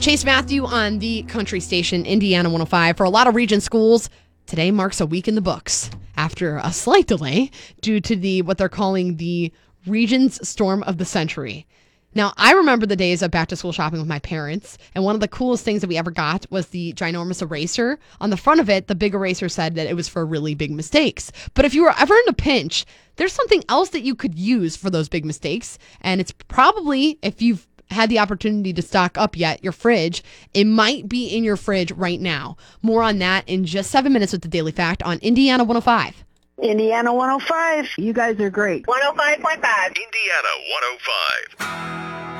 Chase Matthew on the country station, Indiana 105. For a lot of region schools, today marks a week in the books after a slight delay due to what they're calling the Region's Storm of the Century. Now, I remember the days of back-to-school shopping with my parents, and one of the coolest things that we ever got was the ginormous eraser. On the front of it, the big eraser said that it was for really big mistakes. But if you were ever in a pinch, there's something else that you could use for those big mistakes, and it's probably, if you've had the opportunity to stock up yet, your fridge, it might be in your fridge right now. More on that in just 7 minutes with the Daily Fact on Indiana 105. Indiana 105. You guys are great. 105.5. Indiana 105.